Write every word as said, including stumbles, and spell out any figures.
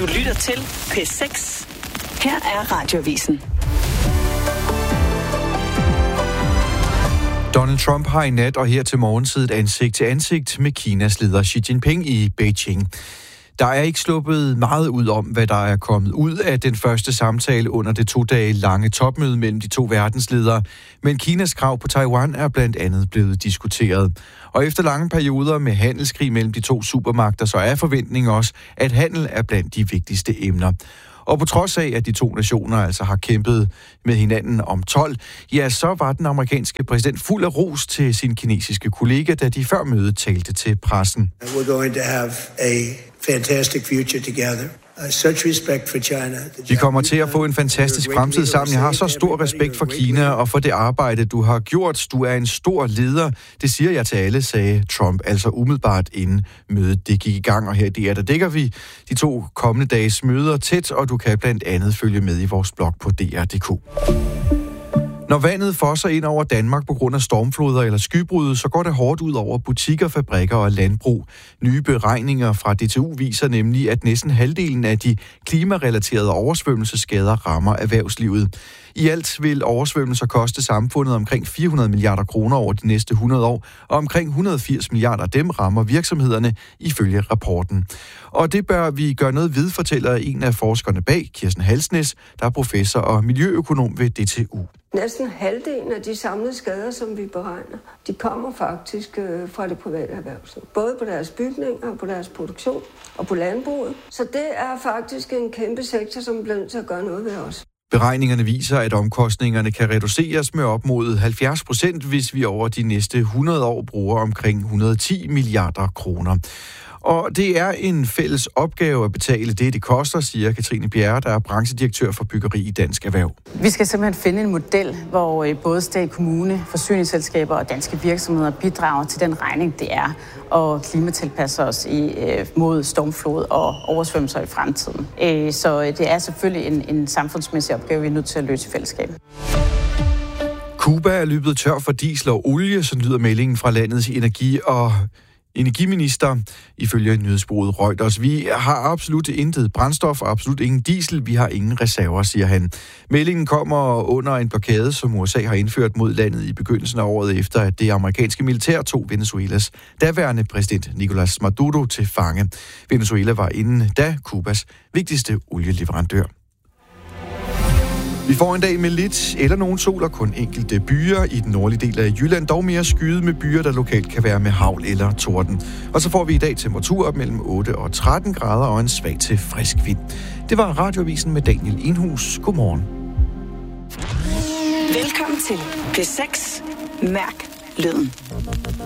Du lytter til P seks. Her er Radioavisen. Donald Trump har i nat og her til morgen siddet ansigt til ansigt med Kinas leder Xi Jinping i Beijing. Der er ikke sluppet meget ud om, hvad der er kommet ud af den første samtale under det to dage lange topmøde mellem de to verdensledere, men Kinas krav på Taiwan er blandt andet blevet diskuteret. Og efter lange perioder med handelskrig mellem de to supermagter, så er forventningen også, at handel er blandt de vigtigste emner. Og på trods af, at de to nationer altså har kæmpet med hinanden om told, ja, så var den amerikanske præsident fuld af ros til sin kinesiske kollega, da de før mødet talte til pressen. We're going to have a fantastic future together. Such respect for China. Vi kommer til at få en fantastisk fremtid sammen. Jeg har så stor respekt for Kina og for det arbejde, du har gjort. Du er en stor leder. Det siger jeg til alle, sagde Trump, altså umiddelbart inden mødet det gik i gang. Og her i D R, der dækker vi de to kommende dages møder tæt, og du kan blandt andet følge med i vores blog på D R punktum d k. Når vandet fosser ind over Danmark på grund af stormfloder eller skybrud, så går det hårdt ud over butikker, fabrikker og landbrug. Nye beregninger fra D T U viser nemlig, at næsten halvdelen af de klimarelaterede oversvømmelsesskader rammer erhvervslivet. I alt vil oversvømmelser koste samfundet omkring fire hundrede milliarder kroner over de næste hundrede år, og omkring et hundrede og firs milliarder af dem rammer virksomhederne ifølge rapporten. Og det bør vi gøre noget ved, fortæller en af forskerne bag, Kirsten Halsnæs, der er professor og miljøøkonom ved D T U. Næsten halvdelen af de samlede skader, som vi beregner, de kommer faktisk øh, fra det private erhvervsliv. Både på deres bygninger, på deres produktion og på landbruget. Så det er faktisk en kæmpe sektor, som bliver nødt til at gøre noget ved os. Beregningerne viser, at omkostningerne kan reduceres med op mod halvfjerds procent, hvis vi over de næste hundrede år bruger omkring et hundrede og ti milliarder kroner. Og det er en fælles opgave at betale det, det koster, siger Katrine Bjerre, der er branchedirektør for byggeri i Dansk Erhverv. Vi skal simpelthen finde en model, hvor både stat, kommune, forsyningsselskaber og danske virksomheder bidrager til den regning, det er, og klimatilpasser os i, mod stormflod og oversvømmelser i fremtiden. Så det er selvfølgelig en, en samfundsmæssig opgave, vi er nødt til at løse i fællesskab. Cuba er løbet tør for diesel og olie, så lyder meldingen fra landets energi- og energiminister, ifølge nyhedsbureauet Reuters. Vi har absolut intet brændstof og absolut ingen diesel. Vi har ingen reserver, siger han. Meldingen kommer under en blokade, som U S A har indført mod landet i begyndelsen af året, efter at det amerikanske militær tog Venezuelas daværende præsident Nicolás Maduro til fange. Venezuela var inden da Cubas vigtigste olieleverandør. Vi får en dag med lidt eller nogen sol og kun enkelte byer i den nordlige del af Jylland, dog mere skyet med byer, der lokalt kan være med hagl eller torden. Og så får vi i dag temperatur op mellem otte og tretten grader og en svag til frisk vind. Det var Radioavisen med Daniel Enhus. Godmorgen. Velkommen til P seks. Mærk lyden.